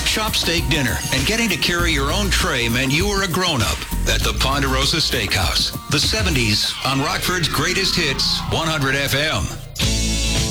Shop steak dinner, and getting to carry your own tray meant you were a grown-up at the Ponderosa Steakhouse. The 70s on Rockford's Greatest Hits, 100 FM.